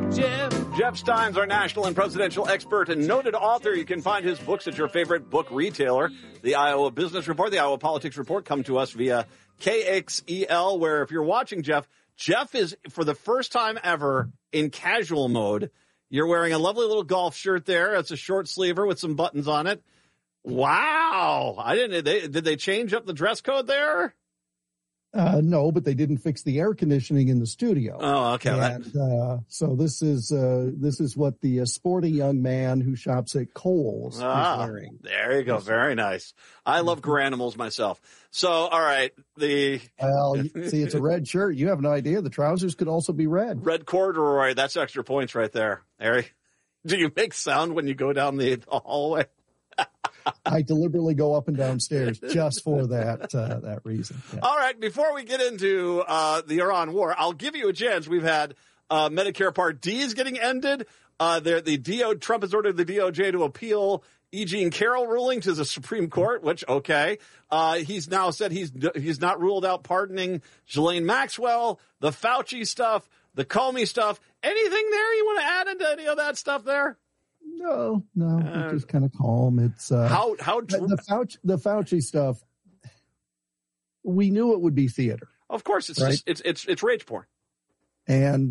Jeff Steins, our national and presidential expert and noted author. You can find his books at your favorite book retailer. The Iowa Business Report, the Iowa Politics Report come to us via KXEL, where if you're watching Jeff is, for the first time ever, in casual mode. You're wearing a lovely little golf shirt there. It's a short sleever with some buttons on it. Wow. Did they change up the dress code there? No, but they didn't fix the air conditioning in the studio. Oh, okay. And, so this is what the sporty young man who shops at Kohl's is wearing. There you go. Very nice. I love Garanimals myself. So, all right. See, it's a red shirt. You have no idea. The trousers could also be red. Red corduroy. That's extra points right there. Harry, do you make sound when you go down the hallway? I deliberately go up and down stairs just for that reason. Yeah. All right. Before we get into the Iran war, I'll give you a chance. We've had Medicare Part D is getting ended. Trump has ordered the DOJ to appeal E. Jean Carroll ruling to the Supreme Court, which, okay. He's now said he's not ruled out pardoning Ghislaine Maxwell, the Fauci stuff, the Comey stuff. Anything there you want to add into any of that stuff there? No, it's just kind of calm. It's how the Fauci stuff. We knew it would be theater. Of course, it's right? It's rage porn. And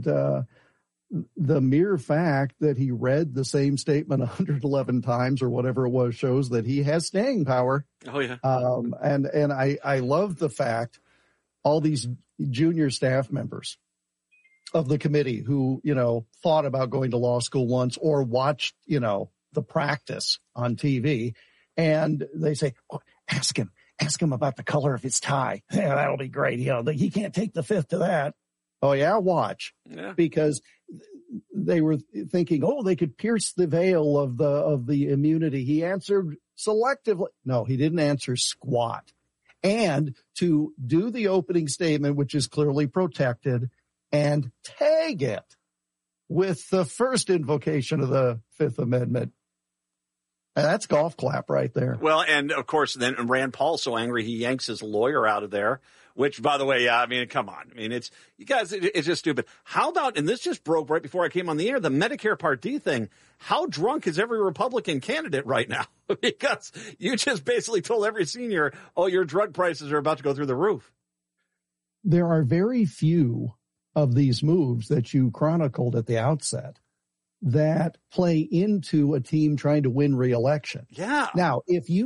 the mere fact that he read the same statement 111 times or whatever it was shows that he has staying power. Oh yeah. And I love the fact all these junior staff members of the committee who, thought about going to law school once or watched, the practice on TV. And they say, ask him about the color of his tie. Yeah, that'll be great. He can't take the fifth to that. Oh yeah, watch. Yeah. Because they were thinking, they could pierce the veil of the immunity. He answered selectively. No, he didn't answer squat. And to do the opening statement, which is clearly protected, and tag it with the first invocation of the Fifth Amendment. And that's golf clap right there. Well, and of course, then Rand Paul's so angry he yanks his lawyer out of there, which, by the way, come on. It's just stupid. How about, and this just broke right before I came on the air, the Medicare Part D thing. How drunk is every Republican candidate right now? Because you just basically told every senior, your drug prices are about to go through the roof. There are very few of these moves that you chronicled at the outset that play into a team trying to win re-election. Yeah. Now,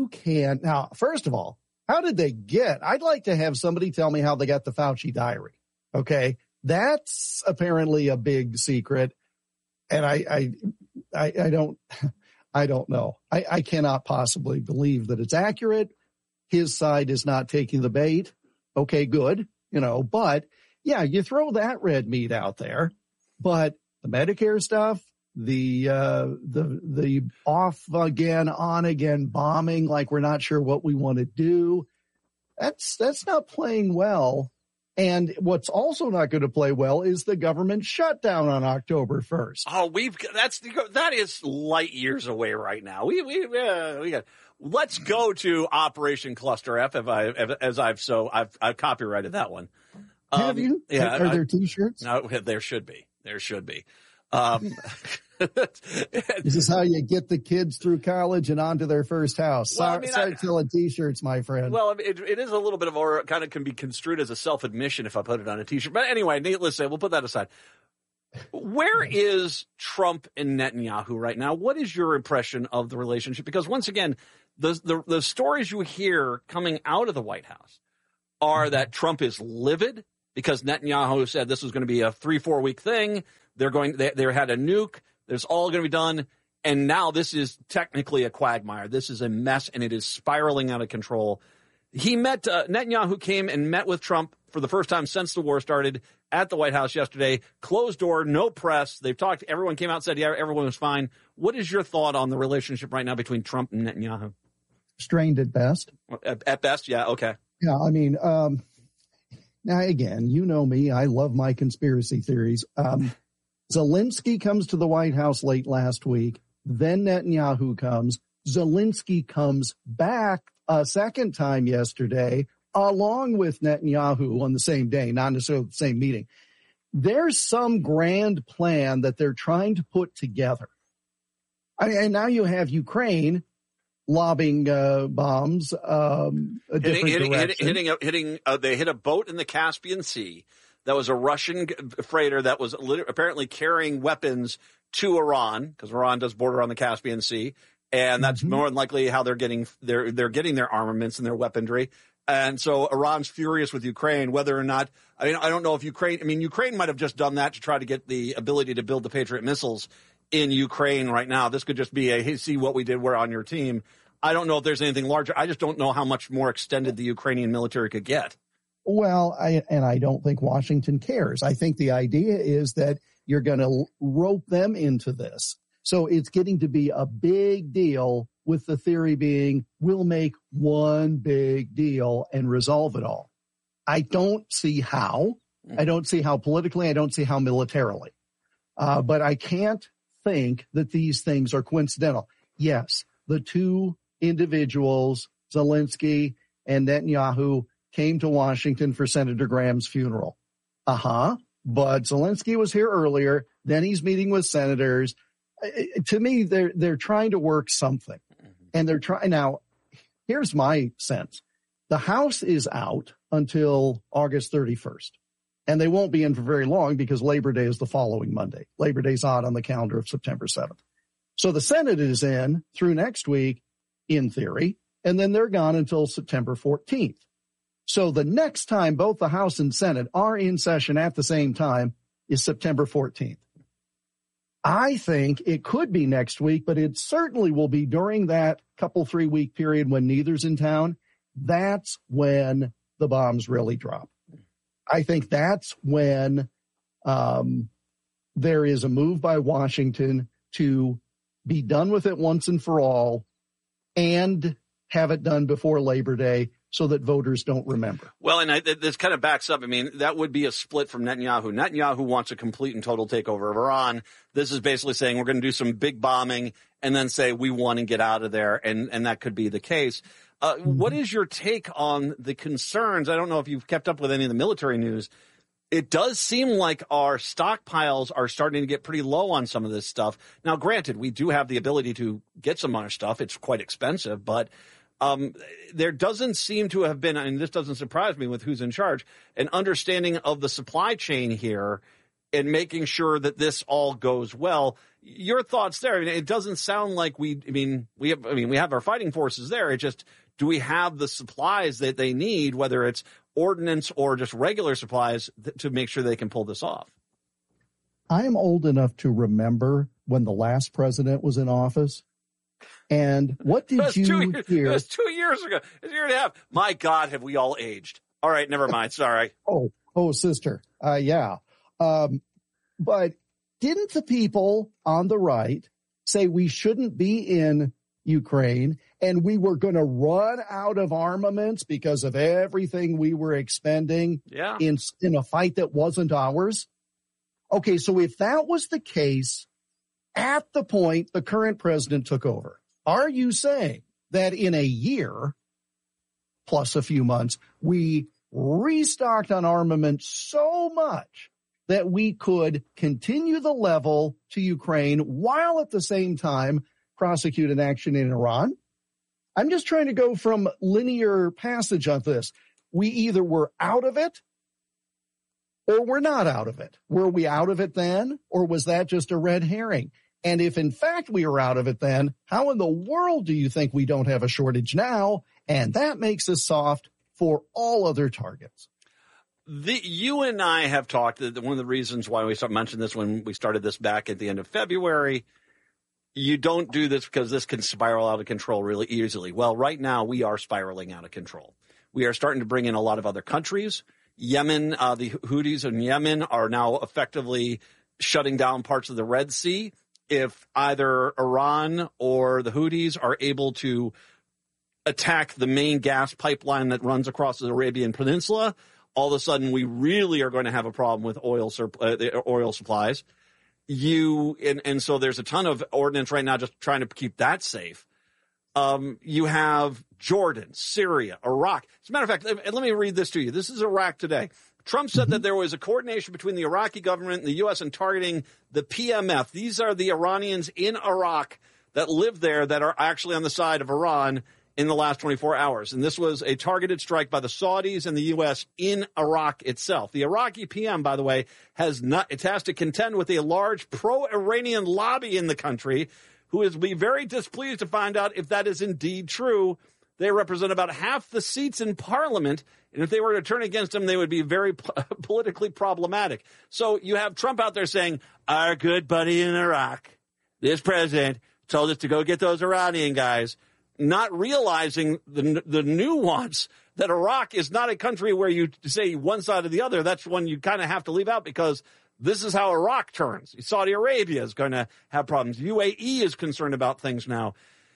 first of all, how did they I'd like to have somebody tell me how they got the Fauci diary. Okay. That's apparently a big secret. And I don't know. I cannot possibly believe that it's accurate. His side is not taking the bait. Okay, good. But yeah, you throw that red meat out there, but the Medicare stuff, the off again, on again bombing, like we're not sure what we want to do. That's not playing well. And what's also not going to play well is the government shutdown on October 1st. Oh, that is light years away right now. Let's go to Operation Cluster F. I've copyrighted that one. Have you? Yeah. Are there T-shirts? No, there should be. This is how you get the kids through college and onto their first house. Start selling T-shirts, my friend. Well, it is a little bit of kind of can be construed as a self-admission if I put it on a T-shirt. But anyway, needless to say, we'll put that aside. Where is Trump and Netanyahu right now? What is your impression of the relationship? Because once again, the stories you hear coming out of the White House are that Trump is livid because Netanyahu said this was going to be a 3-4 week thing. They had a nuke. There's all going to be done. And now this is technically a quagmire. This is a mess, and it is spiraling out of control. Netanyahu came and met with Trump for the first time since the war started at the White House yesterday. Closed door, no press. They've talked. Everyone came out and said, yeah, everyone was fine. What is your thought on the relationship right now between Trump and Netanyahu? Strained at best. At best, yeah, okay. Yeah, now again, you know me. I love my conspiracy theories. Zelensky comes to the White House late last week. Then Netanyahu comes. Zelensky comes back a second time yesterday, along with Netanyahu on the same day, not necessarily the same meeting. there's some grand plan that they're trying to put together. And now you have Ukraine lobbing bombs a different direction. They hit a boat in the Caspian Sea that was a Russian freighter that was apparently carrying weapons to Iran, because Iran does border on the Caspian Sea, and that's more than likely how they're getting their armaments and their weaponry. And so Iran's furious with Ukraine, whether or not, I mean, I don't know if Ukraine might have just done that to try to get the ability to build the Patriot missiles in Ukraine right now. This could just be hey, see what we did, we're on your team. I don't know if there's anything larger. I just don't know how much more extended the Ukrainian military could get. Well, I don't think Washington cares. I think the idea is that you're going to rope them into this. So it's getting to be a big deal, with the theory being we'll make one big deal and resolve it all. I don't see how. I don't see how politically. I don't see how militarily. But I can't think that these things are coincidental. Yes, the two individuals, Zelensky and Netanyahu, came to Washington for Senator Graham's funeral. But Zelensky was here earlier. Then he's meeting with senators. To me, they're trying to work something. And they're trying. Now, here's my sense. The House is out until August 31st. And they won't be in for very long because Labor Day is the following Monday. Labor Day's odd on the calendar of September 7th. So the Senate is in through next week, in theory, and then they're gone until September 14th. So the next time both the House and Senate are in session at the same time is September 14th. I think it could be next week, but it certainly will be during that 3-week period when neither's in town. That's when the bombs really drop. I think that's when there is a move by Washington to be done with it once and for all and have it done before Labor Day so that voters don't remember. Well, and this kind of backs up. I mean, that would be a split from Netanyahu. Netanyahu wants a complete and total takeover of Iran. This is basically saying we're going to do some big bombing and then say we want to get out of there, and that could be the case. What is your take on the concerns? I don't know if you've kept up with any of the military news. It does seem like our stockpiles are starting to get pretty low on some of this stuff. Now, granted, we do have the ability to get some other stuff. It's quite expensive, but there doesn't seem to have been, and this doesn't surprise me with who's in charge, an understanding of the supply chain here and making sure that this all goes well. Your thoughts there? I mean, it doesn't sound like we have our fighting forces there. It just, do we have the supplies that they need, whether it's ordnance or just regular supplies, to make sure they can pull this off? I am old enough to remember when the last president was in office. And what did you hear? It was 2 years ago. It's a year and a half. My God, have we all aged? All right, never mind. Sorry. Oh, sister. Yeah. But didn't the people on the right say we shouldn't be in Ukraine and we were going to run out of armaments because of everything we were expending in a fight that wasn't ours? Okay, so if that was the case at the point the current president took over, are you saying that in a year plus a few months, we restocked on armament so much that we could continue the level to Ukraine while at the same time prosecute an action in Iran? I'm just trying to go from linear passage on this. We either were out of it or we're not out of it. Were we out of it then, or was that just a red herring? And if in fact we were out of it then, how in the world do you think we don't have a shortage now? And that makes us soft for all other targets. You and I have talked, one of the reasons why we mentioned this when we started this back at the end of February, you don't do this because this can spiral out of control really easily. Well, right now we are spiraling out of control. We are starting to bring in a lot of other countries. Yemen, the Houthis in Yemen are now effectively shutting down parts of the Red Sea. If either Iran or the Houthis are able to attack the main gas pipeline that runs across the Arabian Peninsula, all of a sudden we really are going to have a problem with oil supplies. And so there's a ton of ordnance right now just trying to keep that safe. You have Jordan, Syria, Iraq. As a matter of fact, let me read this to you. This is Iraq today. Trump said that there was a coordination between the Iraqi government and the U.S. in targeting the PMF. These are the Iranians in Iraq that live there that are actually on the side of Iran in the last 24 hours. And this was a targeted strike by the Saudis and the U.S. in Iraq itself. The Iraqi PM, by the way, has to contend with a large pro-Iranian lobby in the country who is be very displeased to find out if that is indeed true. They represent about half the seats in parliament, and if they were to turn against them, they would be very politically problematic. So you have Trump out there saying, our good buddy in Iraq, this president, told us to go get those Iranian guys, not realizing the nuance that Iraq is not a country where you say one side or the other. That's one you kind of have to leave out because this is how Iraq turns. Saudi Arabia is going to have problems. UAE is concerned about things now.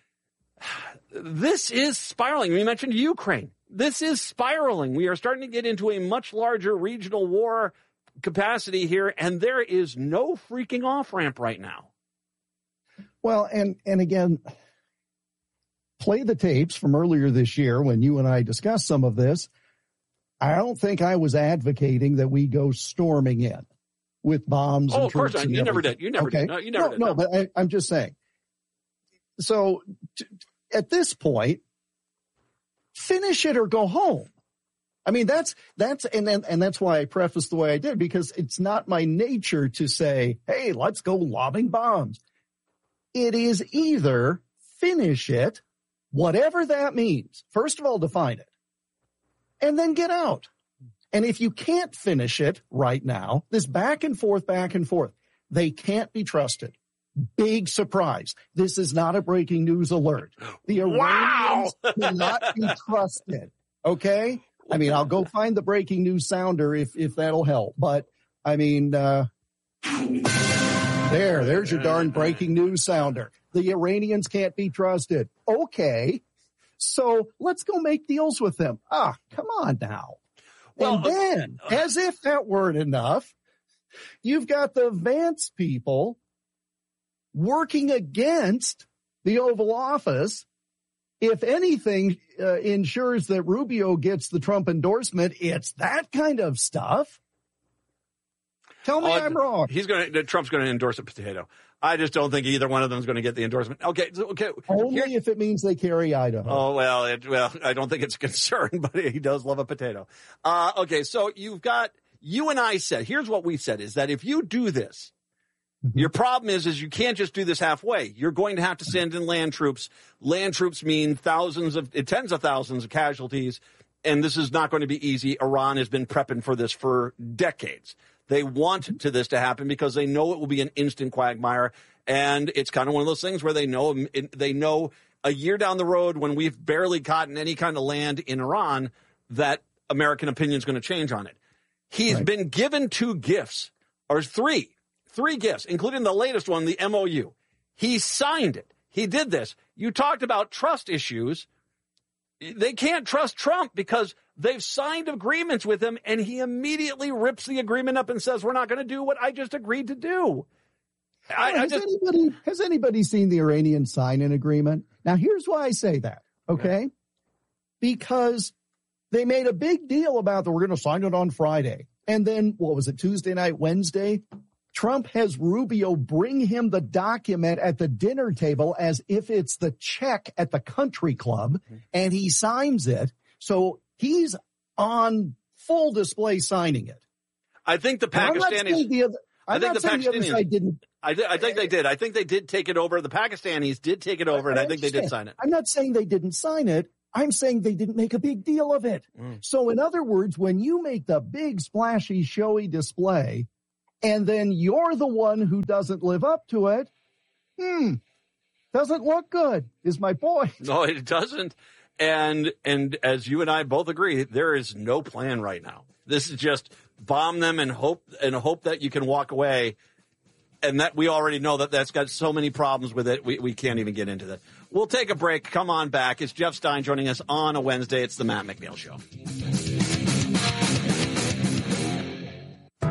This is spiraling. We mentioned Ukraine. This is spiraling. We are starting to get into a much larger regional war capacity here, and there is no freaking off-ramp right now. Well, and again, play the tapes from earlier this year when you and I discussed some of this. I don't think I was advocating that we go storming in with bombs. Oh, of course not. You never did. You never did. No, you never did. No, but I'm just saying. So at this point, finish it or go home. I mean, that's why I prefaced the way I did, because it's not my nature to say, hey, let's go lobbing bombs. It is either finish it, whatever that means. First of all, define it, and then get out. And if you can't finish it right now, this back and forth, they can't be trusted. Big surprise. This is not a breaking news alert. The Iranians cannot be trusted. Okay? I mean, I'll go find the breaking news sounder if that'll help. But, I mean, there's your darn breaking news sounder. The Iranians can't be trusted. Okay. So let's go make deals with them. Come on now. Well, and then, as if that weren't enough, you've got the Vance people working against the Oval Office. If anything ensures that Rubio gets the Trump endorsement, it's that kind of stuff. Tell me I'm wrong. Trump's going to endorse a potato. I just don't think either one of them is going to get the endorsement. Okay. Only if it means they carry Idaho. Oh, well, I don't think it's a concern, but he does love a potato. Okay. So you and I said, here's what we said, is that if you do this, your problem is you can't just do this halfway. You're going to have to send in land troops. Land troops mean tens of thousands of casualties, and this is not going to be easy. Iran has been prepping for this for decades. They want this to happen because they know it will be an instant quagmire, and it's kind of one of those things where they know a year down the road when we've barely gotten any kind of land in Iran that American opinion is going to change on it. He's been given two gifts, or three gifts, including the latest one, the MOU. He signed it. He did this. You talked about trust issues. They can't trust Trump because they've signed agreements with him, and he immediately rips the agreement up and says, we're not going to do what I just agreed to do. Has anybody seen the Iranians sign an agreement? Now, here's why I say that, okay? Because they made a big deal about that we're going to sign it on Friday. And then, what was it, Tuesday night, Wednesday? Trump has Rubio bring him the document at the dinner table as if it's the check at the country club, and he signs it. So he's on full display signing it. I think the Pakistanis. I'm not saying the other side didn't. I think they did. I think they did take it over. The Pakistanis did take it over, and I think they did sign it. I'm not saying they didn't sign it. I'm saying they didn't make a big deal of it. So in other words, when you make the big, splashy, showy display, and then you're the one who doesn't live up to it, doesn't look good, is my point. No, it doesn't. And as you and I both agree, there is no plan right now. This is just bomb them and hope that you can walk away. And that we already know that's got so many problems with it, we can't even get into that. We'll take a break. Come on back. It's Jeff Stein joining us on a Wednesday. It's the Matt McNeil Show.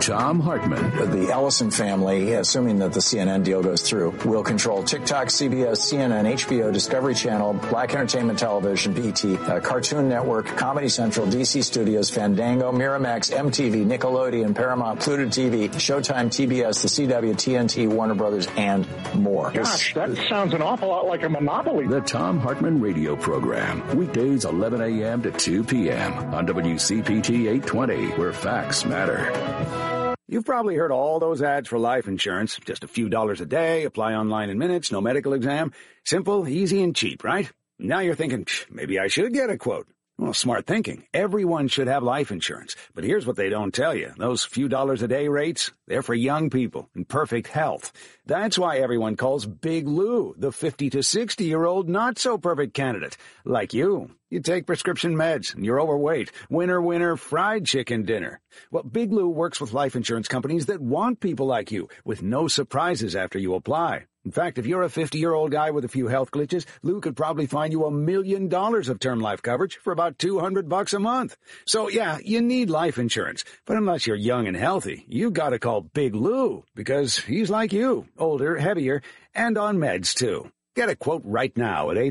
Thom Hartmann. The Ellison family, assuming that the CNN deal goes through, will control TikTok, CBS, CNN, HBO, Discovery Channel, Black Entertainment Television, BT, Cartoon Network, Comedy Central, DC Studios, Fandango, Miramax, MTV, Nickelodeon, Paramount, Pluto TV, Showtime, TBS, the CW, TNT, Warner Brothers, and more. Gosh, that sounds an awful lot like a monopoly. The Thom Hartmann radio program. Weekdays 11 a.m. to 2 p.m. on WCPT 820, where facts matter. You've probably heard all those ads for life insurance. Just a few dollars a day, apply online in minutes, no medical exam. Simple, easy, and cheap, right? Now you're thinking, maybe I should get a quote. Well, smart thinking. Everyone should have life insurance. But here's what they don't tell you. Those few dollars a day rates, they're for young people in perfect health. That's why everyone calls Big Lou the 50 to 60-year-old not-so-perfect candidate. Like you. You take prescription meds, and you're overweight. Winner, winner, fried chicken dinner. Well, Big Lou works with life insurance companies that want people like you, with no surprises after you apply. In fact, if you're a 50-year-old guy with a few health glitches, Lou could probably find you $1 million of term life coverage for about $200 a month. So, yeah, you need life insurance. But unless you're young and healthy, you gotta call Big Lou, because he's like you, older, heavier, and on meds, too. Get a quote right now at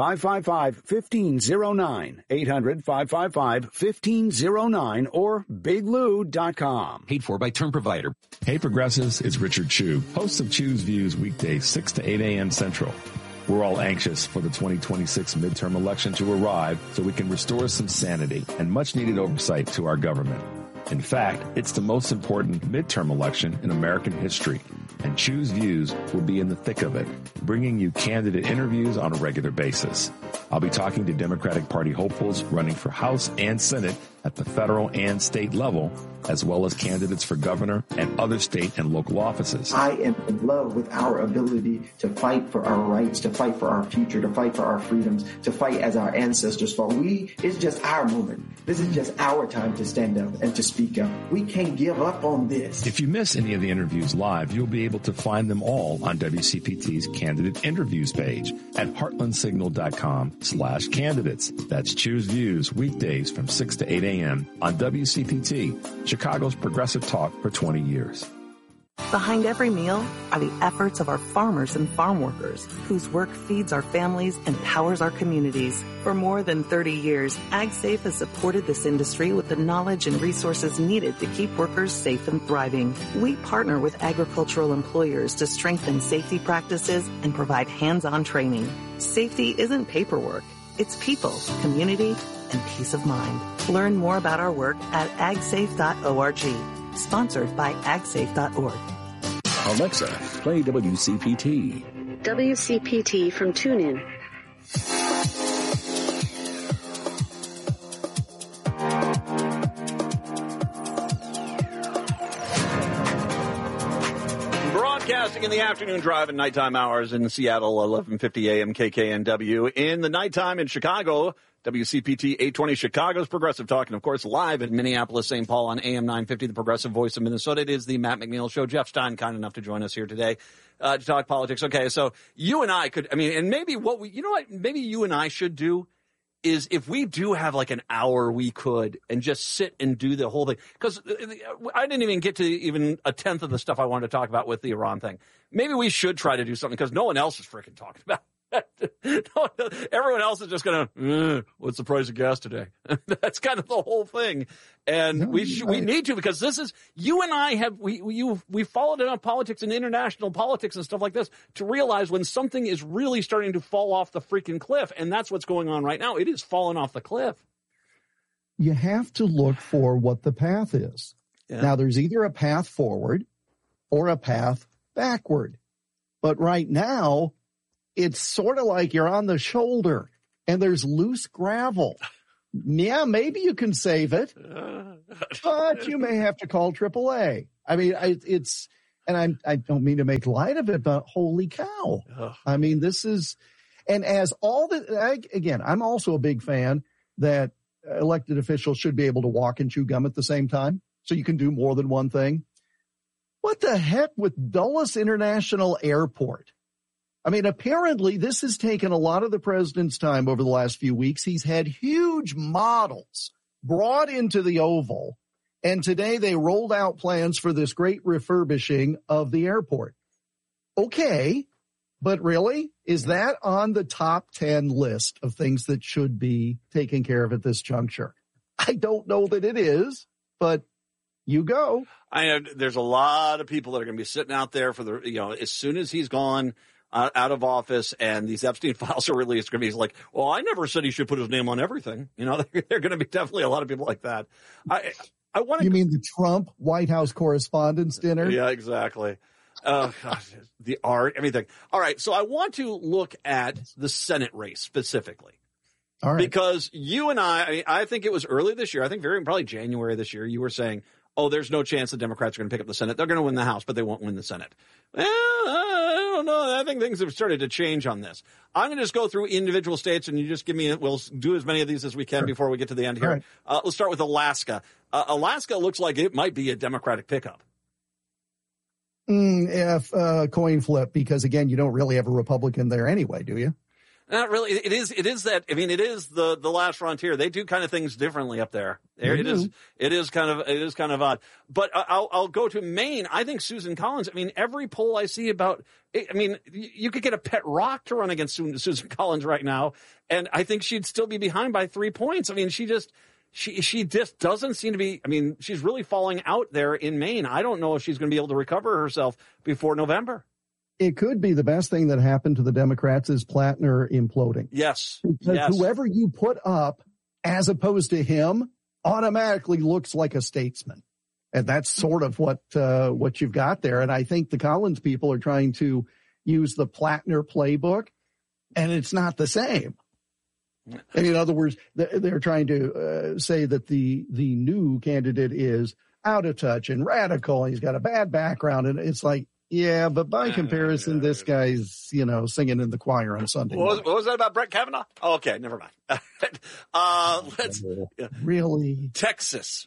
800-555-1509, 800-555-1509, or biglou.com. Paid for by Term Provider. Hey Progressives, it's Richard Chu, host of Chu's Views weekdays 6 to 8 a.m. Central. We're all anxious for the 2026 midterm election to arrive so we can restore some sanity and much needed oversight to our government. In fact, it's the most important midterm election in American history, and Chu's Views will be in the thick of it, bringing you candidate interviews on a regular basis. I'll be talking to Democratic Party hopefuls running for House and Senate at the federal and state level, as well as candidates for governor and other state and local offices. I am in love with our ability to fight for our rights, to fight for our future, to fight for our freedoms, to fight as our ancestors fought. It's just our moment. This is just our time to stand up and to speak up. We can't give up on this. If you miss any of the interviews live, you'll be able to find them all on WCPT's candidate interviews page at heartlandsignal.com/candidates. That's Choose Views weekdays from 6 to 8 a.m. on WCPT, Chicago's progressive talk for 20 years. Behind every meal are the efforts of our farmers and farm workers, whose work feeds our families and powers our communities. For more than 30 years, AgSafe has supported this industry with the knowledge and resources needed to keep workers safe and thriving. We partner with agricultural employers to strengthen safety practices and provide hands-on training. Safety isn't paperwork. It's people, community, and peace of mind. Learn more about our work at agsafe.org. Sponsored by agsafe.org. Alexa, play WCPT. WCPT from TuneIn. Broadcasting in the afternoon drive and nighttime hours in Seattle, 1150 AM KKNW. In the nighttime in Chicago, WCPT 820, Chicago's Progressive Talk, and of course live in Minneapolis, St. Paul on AM 950, the Progressive Voice of Minnesota. It is the Matt McNeil Show. Jeff Stein, kind enough to join us here today to talk politics. Okay, so you and I could, and maybe maybe you and I should do is if we do have like an hour, we could, and just sit and do the whole thing. Because I didn't even get to even a tenth of the stuff I wanted to talk about with the Iran thing. Maybe we should try to do something because no one else is freaking talking about it. Everyone else is just going to, what's the price of gas today? That's kind of the whole thing. And we need to, because this is, you and I have, we followed enough politics and international politics and stuff like this to realize when something is really starting to fall off the freaking cliff. And that's what's going on right now. It is falling off the cliff. You have to look for what the path is. Yeah. Now, there's either a path forward or a path backward. But right now, it's sort of like you're on the shoulder and there's loose gravel. Yeah, maybe you can save it, but you may have to call AAA. I mean, I don't mean to make light of it, but holy cow. I mean, this is, and as all the, again, I'm also a big fan that elected officials should be able to walk and chew gum at the same time. So you can do more than one thing. What the heck with Dulles International Airport? I mean, apparently this has taken a lot of the president's time over the last few weeks. He's had huge models brought into the Oval, And today they rolled out plans for this great refurbishing of the airport. Okay, but really, is that on the top 10 list of things that should be taken care of at this juncture? I don't know that it is, but you go. There's a lot of people that are going to be sitting out there for as soon as he's gone out of office and these Epstein files are released, going to be like, well, I never said he should put his name on everything. There are going to be definitely a lot of people like that. I want to. You mean the Trump White House Correspondents' Dinner? Yeah, exactly. Oh, gosh, the art, everything. All right. So I want to look at the Senate race specifically. All right. Because you and I think it was early this year. I think probably January this year, you were saying, oh, there's no chance the Democrats are going to pick up the Senate. They're going to win the House, but they won't win the Senate. Well, I don't know. I think things have started to change on this. I'm going to just go through individual states, and you just we'll do as many of these as we can before we get to the end here. Right. Let's start with Alaska. Alaska looks like it might be a Democratic pickup. If coin flip, because, again, you don't really have a Republican there anyway, do you? Not really. It is that. I mean, it is the last frontier. They do kind of things differently up there. It is kind of odd. But I'll go to Maine. I think Susan Collins. I mean, every poll I see about. I mean, you could get a pet rock to run against Susan Collins right now, and I think she'd still be behind by 3 points. I mean, she just doesn't seem to be. I mean, she's really falling out there in Maine. I don't know if she's going to be able to recover herself before November. It could be the best thing that happened to the Democrats is Plattner imploding. Yes. Because whoever you put up as opposed to him automatically looks like a statesman. And that's sort of what you've got there. And I think the Collins people are trying to use the Plattner playbook, and it's not the same. And in other words, they're trying to say that the new candidate is out of touch and radical. And he's got a bad background. And it's like, yeah, but by comparison, this guy's, singing in the choir on Sunday. What was that about Brett Kavanaugh? Oh, okay, never mind. Really? Texas.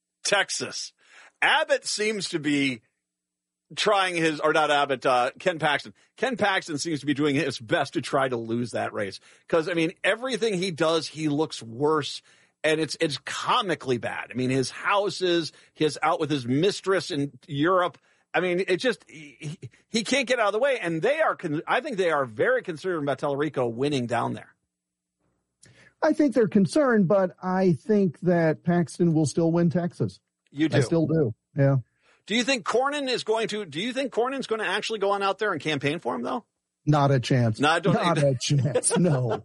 Abbott seems to be trying Ken Paxton. Ken Paxton seems to be doing his best to try to lose that race. Because, I mean, everything he does, he looks worse. And it's comically bad. I mean, his houses, he's out with his mistress in Europe. I mean, it just, he can't get out of the way. And I think they are very concerned about Tellerico winning down there. I think they're concerned, but I think that Paxton will still win Texas. You do? I still do. Yeah. Do you think Cornyn's going to actually go on out there and campaign for him, though? Not a chance. No, Not a chance. No.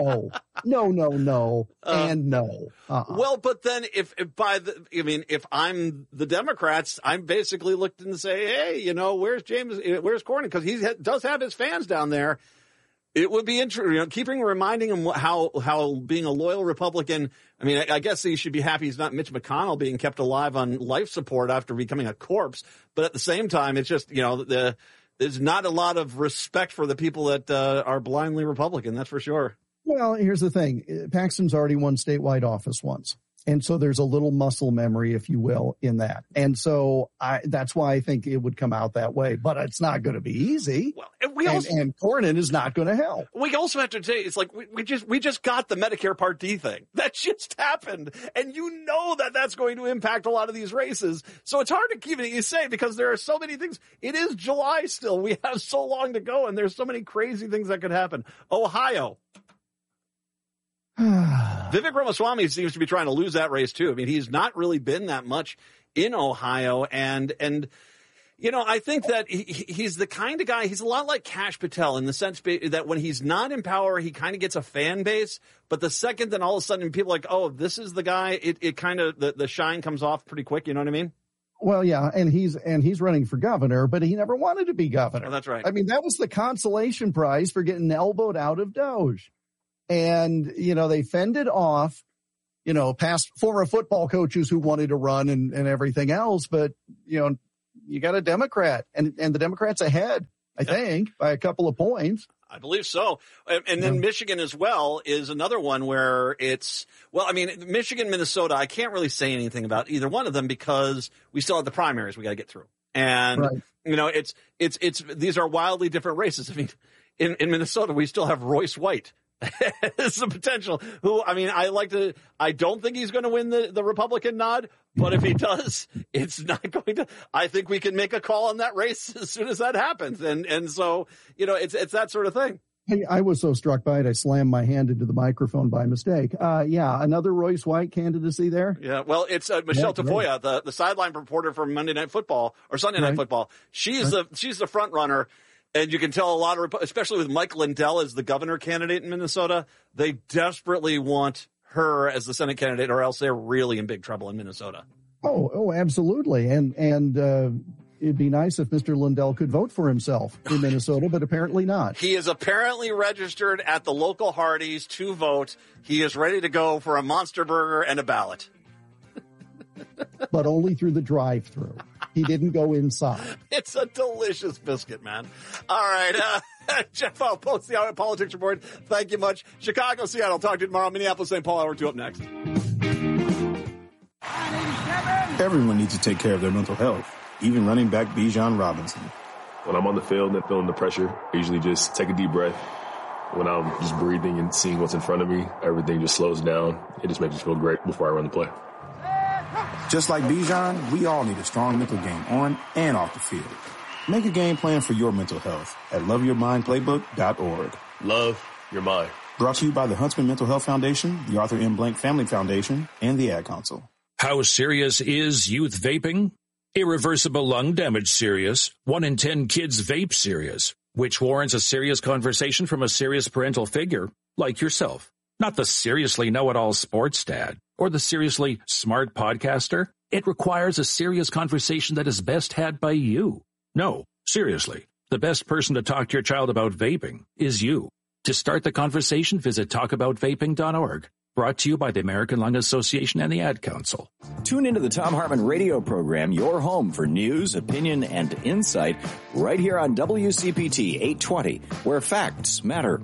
And no. Well, but then if I'm the Democrats, I'm basically looked and say, hey, where's Cornyn? Because he does have his fans down there. It would be interesting, reminding him how being a loyal Republican. I mean, I guess he should be happy he's not Mitch McConnell being kept alive on life support after becoming a corpse. But at the same time, it's just, there's not a lot of respect for the people that are blindly Republican. That's for sure. Well, here's the thing. Paxton's already won statewide office once. And so there's a little muscle memory, if you will, in that. And so that's why I think it would come out that way. But it's not going to be easy. Well, and Cornyn is not going to help. We also have to say, it's like we just got the Medicare Part D thing. That just happened. And that's going to impact a lot of these races. So it's hard to keep it say because there are so many things. It is July still. We have so long to go, and there's so many crazy things that could happen. Ohio. Vivek Ramaswamy seems to be trying to lose that race too. I mean, he's not really been that much in Ohio, and I think that he's the kind of guy. He's a lot like Kash Patel in the sense that when he's not in power, he kind of gets a fan base. But the second, then all of a sudden, people are like, oh, this is the guy. It kind of the shine comes off pretty quick. You know what I mean? Well, yeah, and he's running for governor, but he never wanted to be governor. Oh, that's right. I mean, that was the consolation prize for getting elbowed out of Doge. And, they fended off, past former football coaches who wanted to run and everything else. But, you got a Democrat and the Democrats ahead, I think, by a couple of points. I believe so. And then Michigan as well is another one where Michigan, Minnesota, I can't really say anything about either one of them because we still have the primaries we got to get through. And, it's these are wildly different races. I mean, in Minnesota, we still have Royce White It's a potential I don't think he's going to win the Republican nod, but if he does, it's not going to, I think we can make a call on that race as soon as that happens. And so, it's that sort of thing. Hey, I was so struck by it, I slammed my hand into the microphone by mistake. Another Royce White candidacy there. Yeah, well, it's Michelle Tafoya, the sideline reporter from Monday Night Football or Sunday Night Football. She's the front runner, and you can tell a lot of, especially with Mike Lindell as the governor candidate in Minnesota, they desperately want her as the Senate candidate, or else they're really in big trouble in Minnesota. Oh, absolutely, and it'd be nice if Mr. Lindell could vote for himself in Minnesota, but apparently not. He is apparently registered at the local Hardee's to vote. He is ready to go for a Monster Burger and a ballot. But only through the drive-thru. He didn't go inside. It's a delicious biscuit, man. All right. Jeff, I'll post the Hour Politics Report. Thank you much. Chicago, Seattle. Talk to you tomorrow. Minneapolis, St. Paul, Hour 2 up next. Everyone needs to take care of their mental health. Even running back Bijan Robinson. When I'm on the field and feeling the pressure, I usually just take a deep breath. When I'm just breathing and seeing what's in front of me, everything just slows down. It just makes me feel great before I run the play. Just like Bijan, we all need a strong mental game on and off the field. Make a game plan for your mental health at loveyourmindplaybook.org. Love your mind. Brought to you by the Huntsman Mental Health Foundation, the Arthur M. Blank Family Foundation, and the Ad Council. How serious is youth vaping? Irreversible lung damage serious. 1 in 10 kids vape serious, which warrants a serious conversation from a serious parental figure like yourself. Not the seriously know-it-all sports dad or the seriously smart podcaster. It requires a serious conversation that is best had by you. No, seriously, the best person to talk to your child about vaping is you. To start the conversation, visit talkaboutvaping.org. Brought to you by the American Lung Association and the Ad Council. Tune into the Thom Hartmann radio program, your home for news, opinion, and insight, right here on WCPT 820, where facts matter.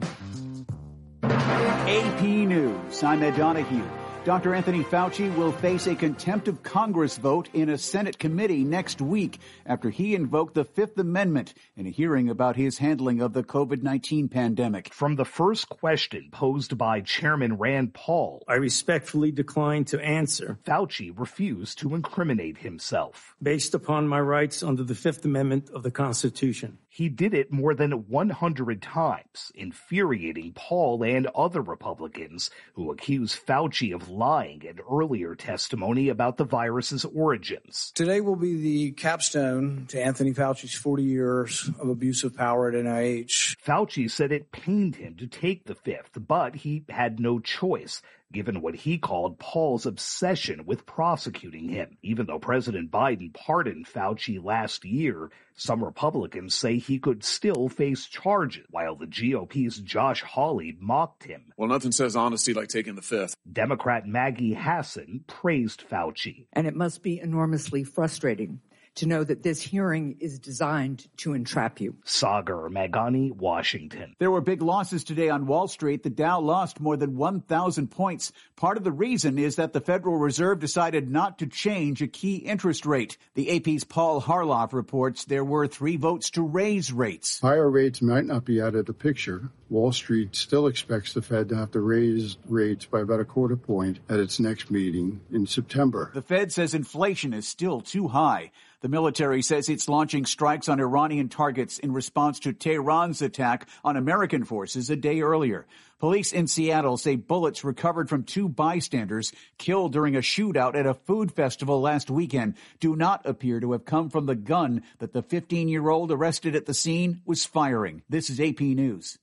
AP News, I'm Ed Donahue. Dr. Anthony Fauci will face a contempt of Congress vote in a Senate committee next week after he invoked the Fifth Amendment in a hearing about his handling of the COVID-19 pandemic. From the first question posed by Chairman Rand Paul, I respectfully decline to answer. Fauci refused to incriminate himself. Based upon my rights under the Fifth Amendment of the Constitution. He did it more than 100 times, infuriating Paul and other Republicans who accuse Fauci of lying in earlier testimony about the virus's origins. Today will be the capstone to Anthony Fauci's 40 years of abuse of power at NIH. Fauci said it pained him to take the fifth, but he had no choice, given what he called Paul's obsession with prosecuting him. Even though President Biden pardoned Fauci last year, some Republicans say he could still face charges, while the GOP's Josh Hawley mocked him. Well, nothing says honesty like taking the fifth. Democrat Maggie Hassan praised Fauci. And it must be enormously frustrating to know that this hearing is designed to entrap you. Sagar Meghani, Washington. There were big losses today on Wall Street. The Dow lost more than 1,000 points. Part of the reason is that the Federal Reserve decided not to change a key interest rate. The AP's Paul Harloff reports there were 3 votes to raise rates. Higher rates might not be out of the picture. Wall Street still expects the Fed to have to raise rates by about a quarter point at its next meeting in September. The Fed says inflation is still too high. The military says it's launching strikes on Iranian targets in response to Tehran's attack on American forces a day earlier. Police in Seattle say bullets recovered from 2 bystanders killed during a shootout at a food festival last weekend do not appear to have come from the gun that the 15-year-old arrested at the scene was firing. This is AP News.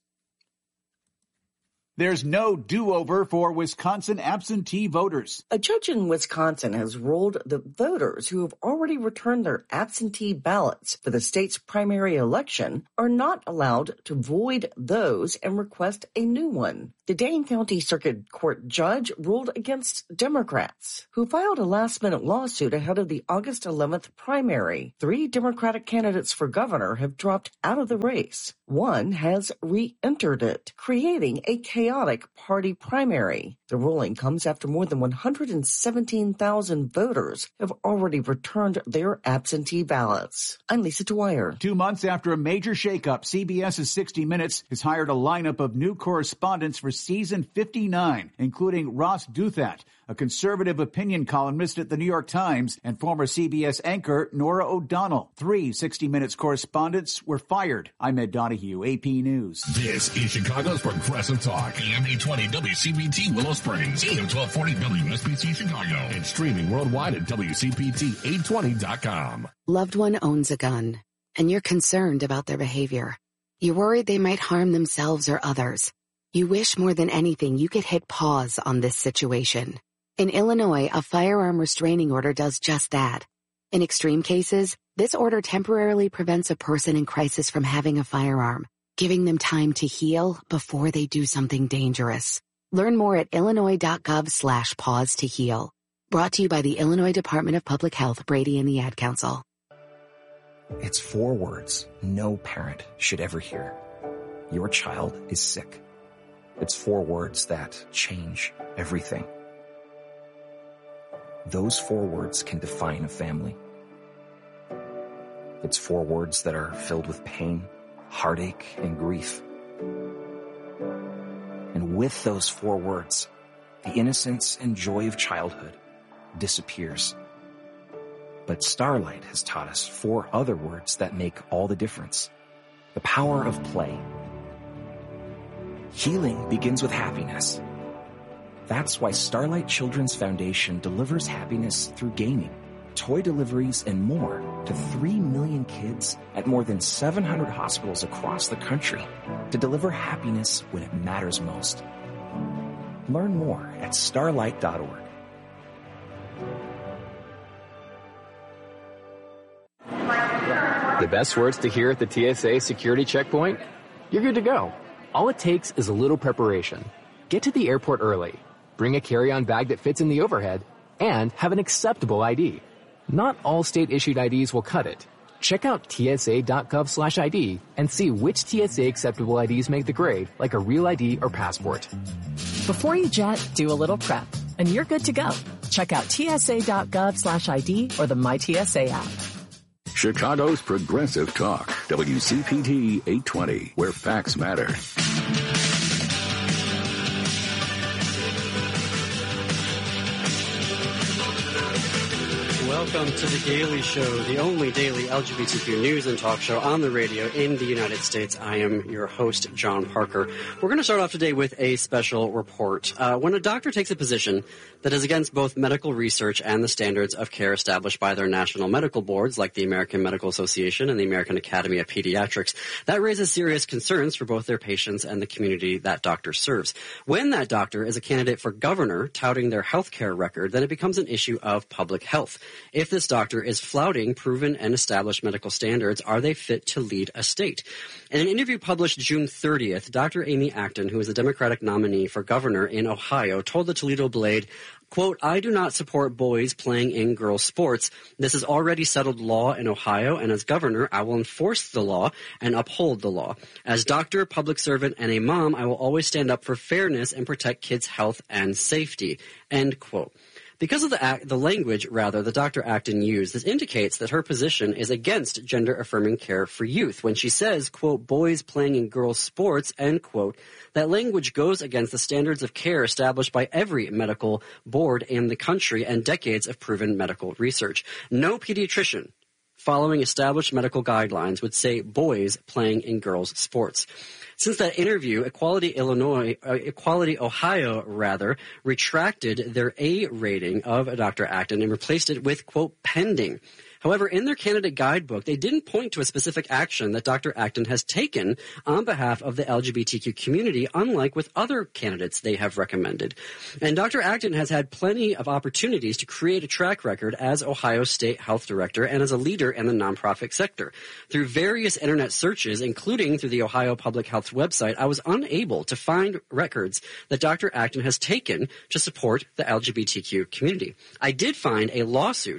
There's no do-over for Wisconsin absentee voters. A judge in Wisconsin has ruled that voters who have already returned their absentee ballots for the state's primary election are not allowed to void those and request a new one. The Dane County Circuit Court judge ruled against Democrats, who filed a last-minute lawsuit ahead of the August 11th primary. 3 Democratic candidates for governor have dropped out of the race. One has re-entered it, creating a chaos chaotic party primary. The ruling comes after more than 117,000 voters have already returned their absentee ballots. I'm Lisa Dwyer. 2 months after a major shakeup, CBS's 60 Minutes has hired a lineup of new correspondents for season 59, including Ross Douthat, a conservative opinion columnist at the New York Times, and former CBS anchor Norah O'Donnell. 3 60 Minutes correspondents were fired. I'm Ed Donahue, AP News. This is Chicago's Progressive Talk, AM 820 WCPT Willow Springs, AM 1240 WSBC Chicago, and streaming worldwide at WCPT820.com. Loved one owns a gun, and you're concerned about their behavior. You're worried they might harm themselves or others. You wish more than anything you could hit pause on this situation. In Illinois, a firearm restraining order does just that. In extreme cases, this order temporarily prevents a person in crisis from having a firearm, giving them time to heal before they do something dangerous. Learn more at illinois.gov/pause to heal. Brought to you by the Illinois Department of Public Health, Brady and the Ad Council. It's 4 words no parent should ever hear. Your child is sick. It's 4 words that change everything. Those 4 words can define a family. It's 4 words that are filled with pain, heartache, and grief. And with those 4 words, the innocence and joy of childhood disappears. But Starlight has taught us 4 other words that make all the difference. The power of play. Healing begins with happiness. That's why Starlight Children's Foundation delivers happiness through gaming, toy deliveries, and more to 3 million kids at more than 700 hospitals across the country to deliver happiness when it matters most. Learn more at starlight.org. The best words to hear at the TSA security checkpoint? You're good to go. All it takes is a little preparation. Get to the airport early, bring a carry-on bag that fits in the overhead, and have an acceptable ID. Not all state-issued IDs will cut it. Check out tsa.gov/ID and see which TSA acceptable IDs make the grade, like a real ID or passport. Before you jet, do a little prep, and you're good to go. Check out tsa.gov/ID or the MyTSA app. Chicago's Progressive Talk, WCPT 820, where facts matter. Welcome to The Daily Show, the only daily LGBTQ news and talk show on the radio in the United States. I am your host, John Parker. We're going to start off today with a special report. When a doctor takes a position that is against both medical research and the standards of care established by their national medical boards, like the American Medical Association and the American Academy of Pediatrics, that raises serious concerns for both their patients and the community that doctor serves. When that doctor is a candidate for governor touting their health care record, then it becomes an issue of public health. If this doctor is flouting proven and established medical standards, are they fit to lead a state? In an interview published June 30th, Dr. Amy Acton, who is the Democratic nominee for governor in Ohio, told the Toledo Blade, quote, "I do not support boys playing in girls' sports. This is already settled law in Ohio, and as governor, I will enforce the law and uphold the law. As doctor, public servant, and a mom, I will always stand up for fairness and protect kids' health and safety," end quote. Because of the language, that Dr. Acton used, this indicates that her position is against gender-affirming care for youth. When she says, quote, "boys playing in girls' sports," end quote, that language goes against the standards of care established by every medical board in the country and decades of proven medical research. No pediatrician following established medical guidelines would say boys playing in girls' sports. Since that interview, Equality Ohio retracted their A rating of Dr. Acton and replaced it with, quote, "pending." However, in their candidate guidebook, they didn't point to a specific action that Dr. Acton has taken on behalf of the LGBTQ community, unlike with other candidates they have recommended. And Dr. Acton has had plenty of opportunities to create a track record as Ohio State Health Director and as a leader in the nonprofit sector. Through various internet searches, including through the Ohio Public Health website, I was unable to find records that Dr. Acton has taken to support the LGBTQ community. I did find a lawsuit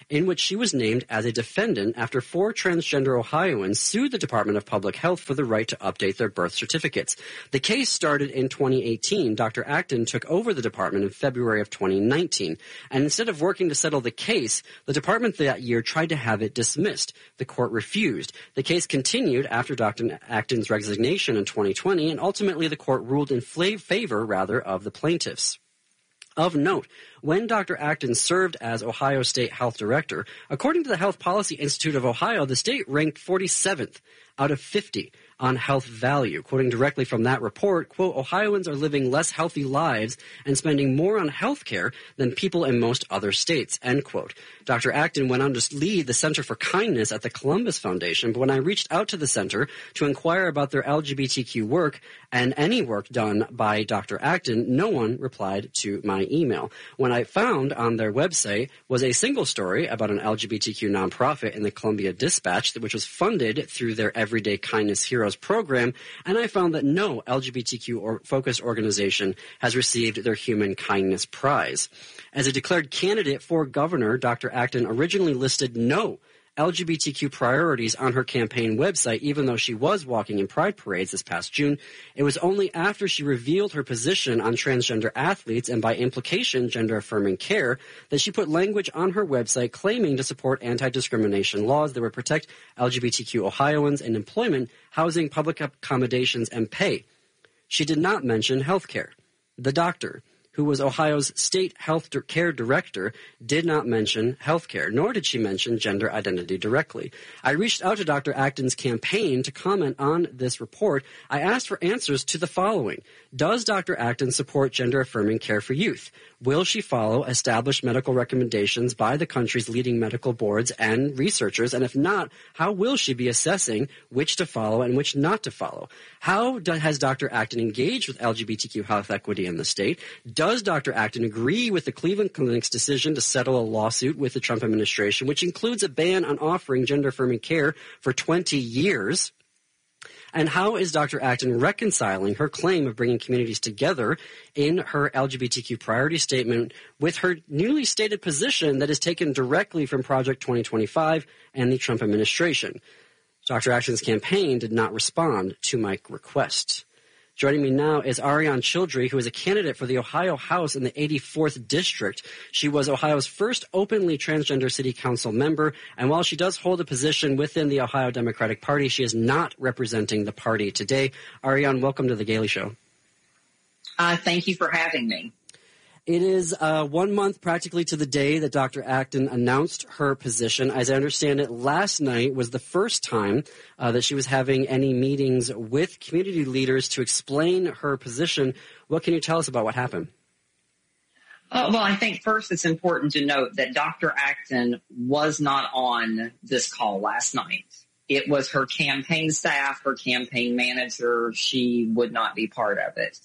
in which she was named as a defendant after 4 transgender Ohioans sued the Department of Public Health for the right to update their birth certificates. The case started in 2018. Dr. Acton took over the department in February of 2019. And instead of working to settle the case, the department that year tried to have it dismissed. The court refused. The case continued after Dr. Acton's resignation in 2020, and ultimately the court ruled in favor of the plaintiffs. Of note, when Dr. Acton served as Ohio State Health Director, according to the Health Policy Institute of Ohio, the state ranked 47th out of 50 on health value. Quoting directly from that report, quote, Ohioans are living less healthy lives and spending more on health care than people in most other states, end quote. Dr. Acton went on to lead the Center for Kindness at the Columbus Foundation, but when I reached out to the center to inquire about their LGBTQ work and any work done by Dr. Acton, no one replied to my email. When I found on their website was a single story about an LGBTQ nonprofit in the Columbia Dispatch, which was funded through their Everyday Kindness Heroes program, and I found that no LGBTQ focused organization has received their Human Kindness Prize. As a declared candidate for governor, Dr. Acton originally listed no LGBTQ priorities on her campaign website, even though she was walking in pride parades this past June. It was only after she revealed her position on transgender athletes and by implication gender-affirming care that she put language on her website claiming to support anti-discrimination laws that would protect LGBTQ Ohioans in employment, housing, public accommodations, and pay. She did not mention health care. The doctor, who was Ohio's state health care director, did not mention health care, nor did she mention gender identity directly. I reached out to Dr. Acton's campaign to comment on this report. I asked for answers to the following. Does Dr. Acton support gender-affirming care for youth? Will she follow established medical recommendations by the country's leading medical boards and researchers? And if not, how will she be assessing which to follow and which not to follow? How has Dr. Acton engaged with LGBTQ health equity in the state? Does Dr. Acton agree with the Cleveland Clinic's decision to settle a lawsuit with the Trump administration, which includes a ban on offering gender-affirming care for 20 years? And how is Dr. Acton reconciling her claim of bringing communities together in her LGBTQ priority statement with her newly stated position that is taken directly from Project 2025 and the Trump administration? Dr. Acton's campaign did not respond to my request. Joining me now is Ariane Childrey, who is a candidate for the Ohio House in the 84th District. She was Ohio's first openly transgender city council member, and while she does hold a position within the Ohio Democratic Party, she is not representing the party today. Ariane, welcome to The Gailey Show. Thank you for having me. It is 1 month practically to the day that Dr. Acton announced her position. As I understand it, last night was the first time that she was having any meetings with community leaders to explain her position. What can you tell us about what happened? Well, I think first it's important to note that Dr. Acton was not on this call last night. It was her campaign staff, her campaign manager. She would not be part of it.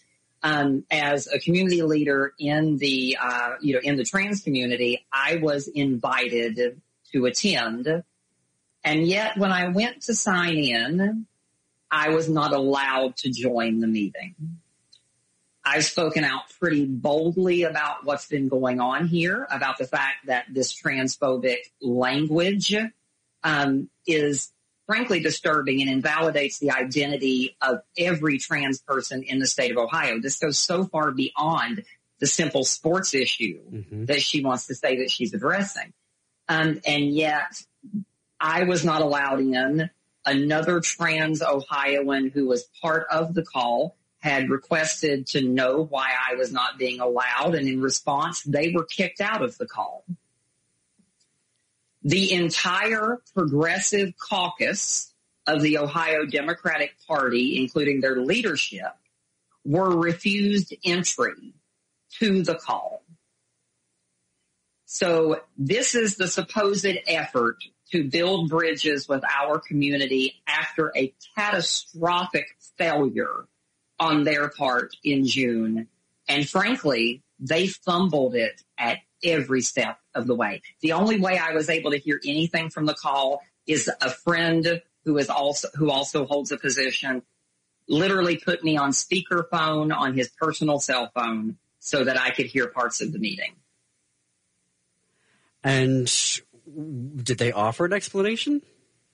As a community leader in the, in the trans community, I was invited to attend. And yet when I went to sign in, I was not allowed to join the meeting. I've spoken out pretty boldly about what's been going on here, about the fact that this transphobic language, is frankly disturbing and invalidates the identity of every trans person in the state of Ohio. This goes so far beyond the simple sports issue that she wants to say that she's addressing. And yet I was not allowed in. Another trans Ohioan who was part of the call had requested to know why I was not being allowed. And in response, they were kicked out of the call. The entire progressive caucus of the Ohio Democratic Party, including their leadership, were refused entry to the call. So this is the supposed effort to build bridges with our community after a catastrophic failure on their part in June. And frankly, they fumbled it at every step of the way. The only way I was able to hear anything from the call is a friend who also holds a position literally put me on speakerphone on his personal cell phone so that I could hear parts of the meeting. And did they offer an explanation?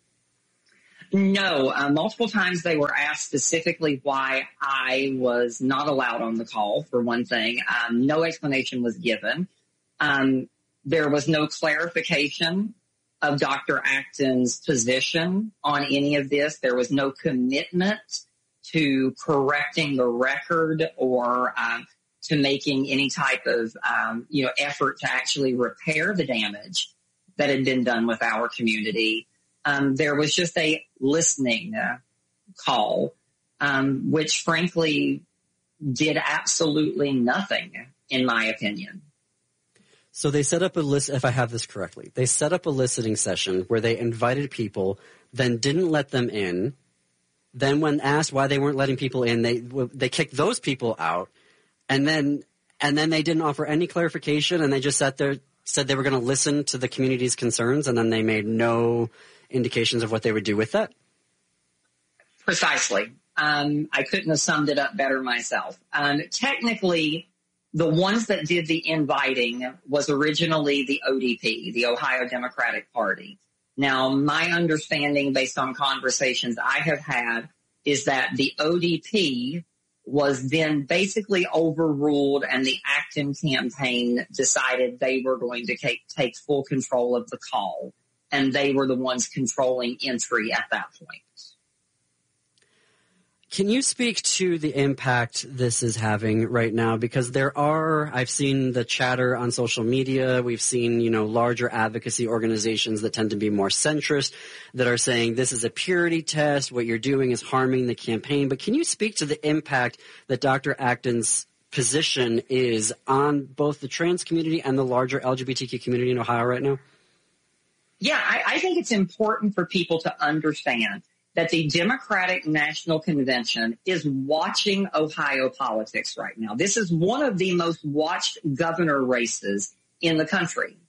No. Multiple times they were asked specifically why I was not allowed on the call, for one thing. No explanation was given. There was no clarification of Dr. Acton's position on any of this. There was no commitment to correcting the record or to making any type of effort to actually repair the damage that had been done with our community. There was just a listening call, which frankly did absolutely nothing, in my opinion. So they set up a list, if I have this correctly, they set up a listening session where they invited people, then didn't let them in. Then when asked why they weren't letting people in, they kicked those people out. And then they didn't offer any clarification, and they just sat there, said they were going to listen to the community's concerns, and then they made no indications of what they would do with that? Precisely. I couldn't have summed it up better myself. Technically, the ones that did the inviting was originally the ODP, the Ohio Democratic Party. Now, my understanding based on conversations I have had is that the ODP was then basically overruled, and the Acton campaign decided they were going to take full control of the call, and they were the ones controlling entry at that point. Can you speak to the impact this is having right now? Because I've seen the chatter on social media. We've seen, larger advocacy organizations that tend to be more centrist that are saying this is a purity test. What you're doing is harming the campaign. But can you speak to the impact that Dr. Acton's position is on both the trans community and the larger LGBTQ community in Ohio right now? Yeah, I think it's important for people to understand that the Democratic National Convention is watching Ohio politics right now. This is one of the most watched governor races in the country.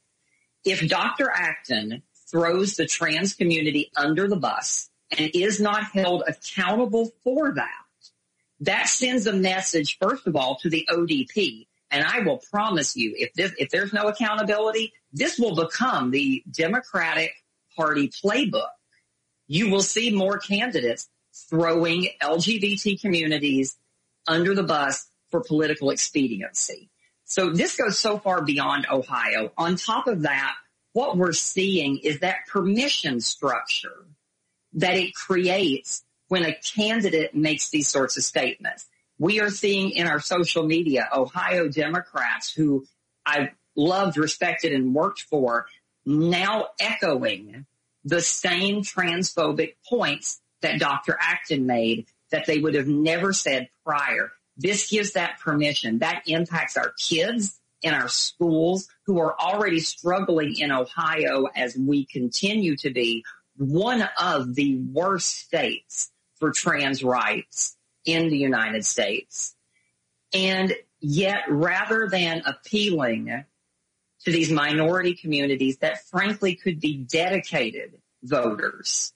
If Dr. Acton throws the trans community under the bus and is not held accountable for that, that sends a message, first of all, to the ODP. And I will promise you, if there's no accountability, this will become the Democratic Party playbook. You will see more candidates throwing LGBT communities under the bus for political expediency. So this goes so far beyond Ohio. On top of that, what we're seeing is that permission structure that it creates when a candidate makes these sorts of statements. We are seeing in our social media Ohio Democrats who I've loved, respected, and worked for now echoing the same transphobic points that Dr. Acton made that they would have never said prior. This gives that permission. That impacts our kids in our schools who are already struggling in Ohio as we continue to be one of the worst states for trans rights in the United States. And yet, rather than appealing to these minority communities that frankly could be dedicated voters,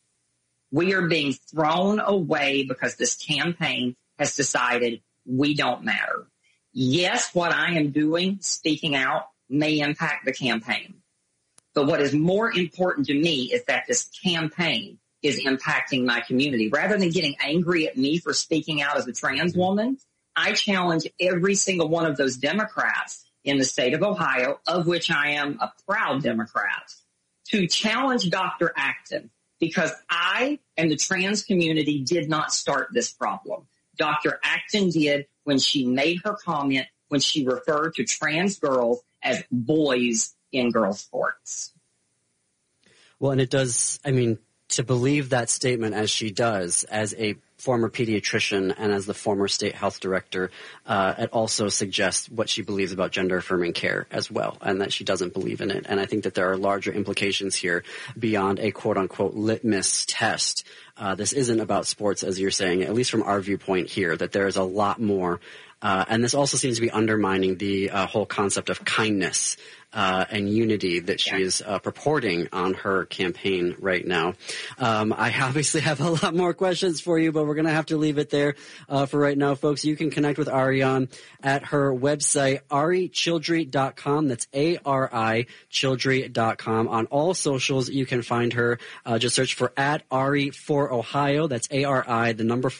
we are being thrown away because this campaign has decided we don't matter. Yes, what I am doing, speaking out, may impact the campaign. But what is more important to me is that this campaign is impacting my community. Rather than getting angry at me for speaking out as a trans woman, I challenge every single one of those Democrats in the state of Ohio, of which I am a proud Democrat, to challenge Dr. Acton, because I and the trans community did not start this problem. Dr. Acton did when she made her comment when she referred to trans girls as boys in girls' sports. Well, and it does, to believe that statement as she does, as a former pediatrician and as the former state health director, it also suggests what she believes about gender-affirming care as well, and that she doesn't believe in it. And I think that there are larger implications here beyond a quote-unquote litmus test. This isn't about sports, as you're saying, at least from our viewpoint here, that there is a lot more. And this also seems to be undermining the whole concept of kindness and unity that she is purporting on her campaign right now. I obviously have a lot more questions for you, but we're going to have to leave it there for right now, folks. You can connect with Ariane at her website, arichildry.com. That's arichildry.com. On all socials, you can find her. Just search for @Ari4Ohio. That's ARI, the number